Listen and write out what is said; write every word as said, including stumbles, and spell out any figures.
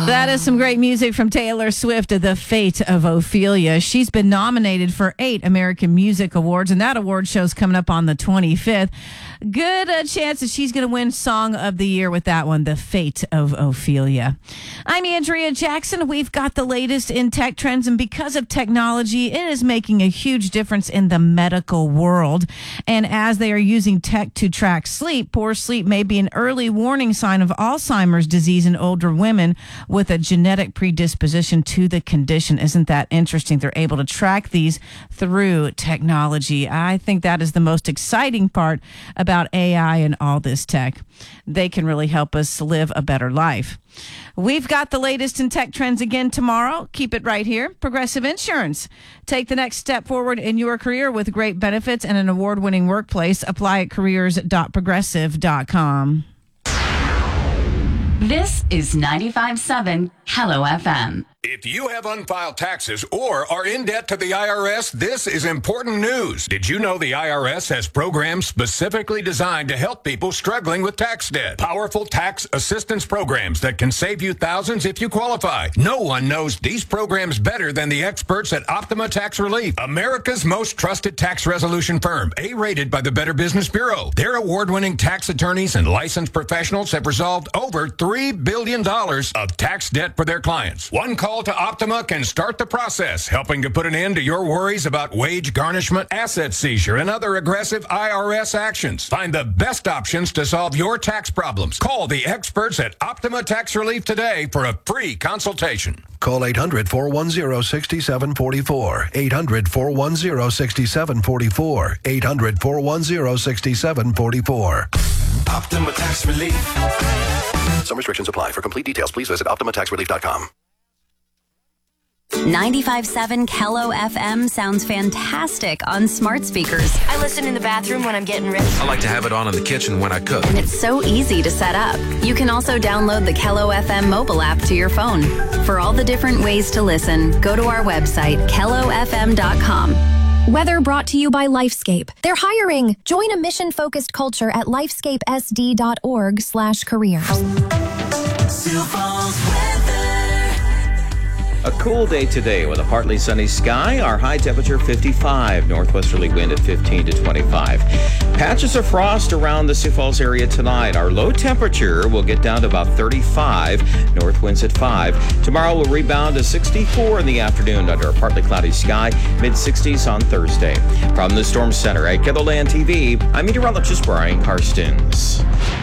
That is some great music from Taylor Swift, The Fate of Ophelia. She's been nominated for eight American Music Awards, and that award show's coming up on the twenty-fifth. Good uh, chance that she's going to win Song of the Year with that one, The Fate of Ophelia. I'm Andrea Jackson. We've got the latest in tech trends, and because of technology, it is making a huge difference in the medical world. And as they are using tech to track sleep, poor sleep may be an early warning sign of Alzheimer's disease in older women with a genetic predisposition to the condition. Isn't that interesting? They're able to track these through technology. I think that is the most exciting part about A I and all this tech. They can really help us live a better life. We've got the latest in tech trends again tomorrow. Keep it right here. Progressive Insurance. Take the next step forward in your career with great benefits and an award-winning workplace. Apply at careers dot progressive dot com. This is ninety-five point seven Hello F M. If you have unfiled taxes or are in debt to the I R S, this is important news. Did you know the I R S has programs specifically designed to help people struggling with tax debt? Powerful tax assistance programs that can save you thousands if you qualify. No one knows these programs better than the experts at Optima Tax Relief, America's most trusted tax resolution firm, A-rated by the Better Business Bureau. Their award-winning tax attorneys and licensed professionals have resolved over three billion dollars of tax debt for their clients. One call to Optima can start the process, helping to put an end to your worries about wage garnishment, asset seizure, and other aggressive I R S actions. Find the best options to solve your tax problems. Call the experts at Optima Tax Relief today for a free consultation. Call eight hundred, four one zero, six seven four four. eight hundred, four one zero, six seven four four. eight hundred, four one zero, six seven four four. Optima Tax Relief. Some restrictions apply. For complete details, please visit optima tax relief dot com. ninety-five point seven Hello F M sounds fantastic on smart speakers. I listen in the bathroom when I'm getting ready. I like to have it on in the kitchen when I cook. And it's so easy to set up. You can also download the Hello F M mobile app to your phone. For all the different ways to listen, go to our website, hello f m dot com. Weather brought to you by Lifescape. They're hiring. Join a mission-focused culture at lifescape s d dot org slash careers. A cool day today with a partly sunny sky. Our high temperature fifty-five, northwesterly wind at fifteen to twenty-five. Patches of frost around the Sioux Falls area tonight. Our low temperature will get down to about thirty-five, north winds at five. Tomorrow will rebound to sixty-four in the afternoon under a partly cloudy sky, mid sixties on Thursday. From the Storm Center at KENRO Land T V, I'm meteorologist Brian Karstens.